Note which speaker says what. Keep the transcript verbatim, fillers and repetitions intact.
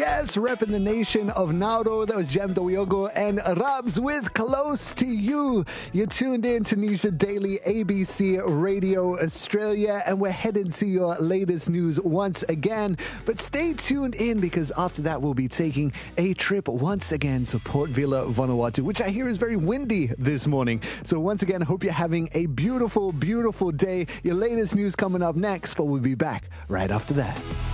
Speaker 1: Yes, repping the nation of Nauru. That was Jem Dowiogo and Rabs with Close to You. You're tuned in to Nisha Daily, A B C Radio Australia, and we're headed to your latest news once again. But stay tuned in because after that we'll be taking a trip once again to Port Vila, Vanuatu, which I hear is very windy this morning. So once again, hope you're having a beautiful, beautiful day. Your latest news coming up next, but we'll be back right after that.